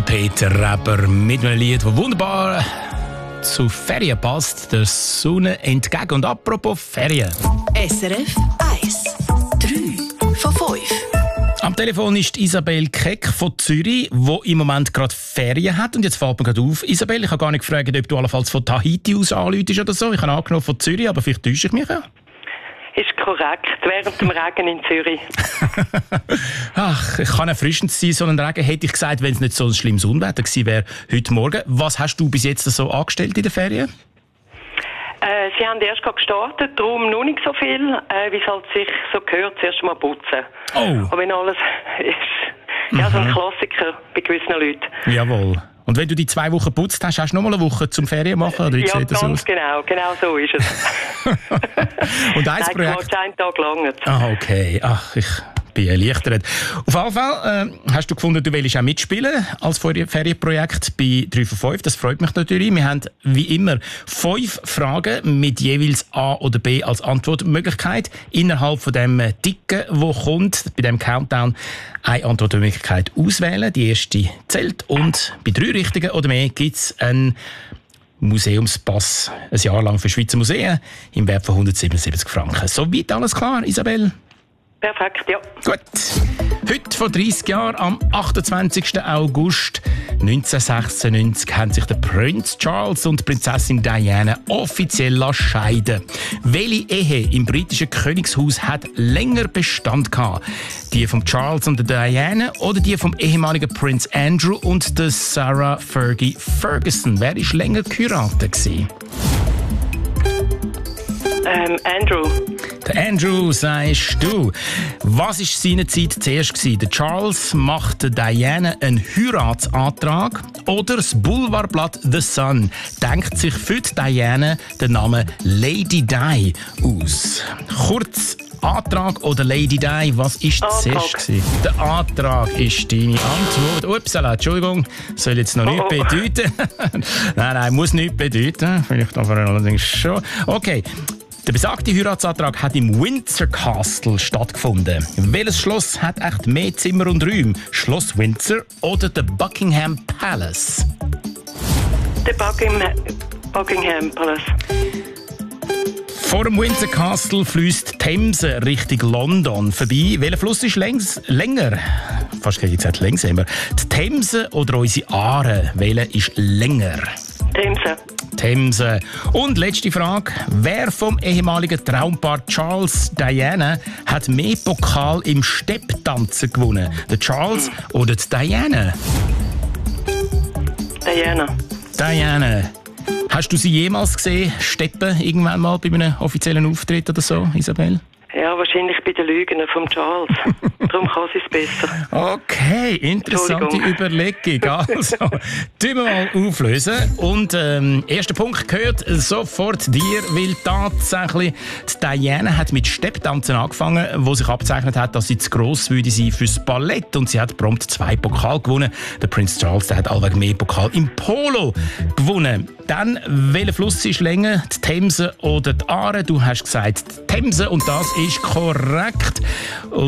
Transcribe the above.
Peter Reber mit einem Lied, das wunderbar zu Ferien passt. Der Sonne entgegen. Und apropos Ferien. SRF 1. 3 von 5. Am Telefon ist Isabel Keck von Zürich, die im Moment gerade Ferien hat. Und jetzt fällt mir gerade auf, Isabel, ich habe gar nicht gefragt, ob du allenfalls von Tahiti aus anrufst oder so. Ich habe angenommen von Zürich, aber vielleicht täusche ich mich ja. Ist korrekt, während dem Regen in Zürich. Ach, ich kann erfrischend sein, so einen Regen, hätte ich gesagt, wenn es nicht so ein schlimmes Unwetter gewesen wäre heute Morgen. Was hast du bis jetzt so angestellt in der Ferien? Sie haben erst gerade gestartet, darum noch nicht so viel, wie es halt sich so gehört, zuerst mal putzen. Oh. Aber wenn alles ist, ja, so ein Klassiker bei gewissen Leuten. Jawohl. Und wenn du die 2 Wochen putzt hast, hast du noch mal eine Woche zum Ferien machen? Oder wie Ja, sieht das ganz aus? genau so ist es. Und ein Nein, Projekt... einen Tag lang. Ah, okay. Ach, ich bin erleichtert. Auf jeden Fall hast du gefunden, du willst auch mitspielen als Ferienprojekt bei 3 von 5. Das freut mich natürlich. Wir haben wie immer 5 Fragen mit jeweils A oder B als Antwortmöglichkeit. Innerhalb von dem Ticken, wo kommt, bei dem Countdown, eine Antwortmöglichkeit auswählen. Die erste zählt. Und bei 3 richtigen oder mehr gibt es einen Museumspass ein Jahr lang für Schweizer Museen im Wert von 177 Franken. Soweit alles klar, Isabel? Perfekt, ja. Gut. Heute vor 30 Jahren, am 28. August 1996, haben sich der Prinz Charles und die Prinzessin Diana offiziell scheiden. Welche Ehe im britischen Königshaus hat länger Bestand gehabt? Die von Charles und der Diana oder die vom ehemaligen Prinz Andrew und der Sarah Fergie Ferguson? Wer war länger geheiratet gewesen? Andrew. Der Andrew, sagst du. Was war seinerzeit zuerst gewesen? Der Charles macht Diana einen Heiratsantrag oder das Boulevardblatt The Sun denkt sich für die Diana den Namen Lady Di aus? Kurz, Antrag oder Lady Di, was war zuerst gewesen? Der Antrag ist deine Antwort. Upsala, Entschuldigung, soll jetzt noch nichts bedeuten. nein, muss nichts bedeuten. Vielleicht aber allerdings schon. Okay. Der besagte Heiratsantrag hat im Windsor Castle stattgefunden. Welches Schloss hat echt mehr Zimmer und Räume? Schloss Windsor oder der Buckingham Palace? Der Buckingham Palace. Vor dem Windsor Castle fließt die Themse Richtung London vorbei. Welcher Fluss ist länger? Fast hätte ich gesagt längsamer. Die Themse oder unsere Aare? Welcher ist länger? Themse. Und letzte Frage. Wer vom ehemaligen Traumpaar Charles Diana hat mehr Pokal im Stepptanzen gewonnen? Der Charles oder die Diana? Diana. Hast du sie jemals gesehen, steppen, irgendwann mal bei einem offiziellen Auftritt oder so, Isabel? Ja, wahrscheinlich bei den Lügen vom Charles. Darum kann sie es besser. Okay, interessante Überlegung. Also, tun wir mal auflösen. Und erster Punkt gehört sofort dir, weil tatsächlich die Diana hat mit Stepptanzen angefangen, wo sich abzeichnet hat, dass sie zu gross würde sein fürs Ballett. Und sie hat prompt 2 Pokal gewonnen. Der Prinz Charles, der hat allweg mehr Pokal im Polo gewonnen. Dann, welcher Fluss ist länger, die Themse oder die Aare? Du hast gesagt die Themse und das ist korrekt.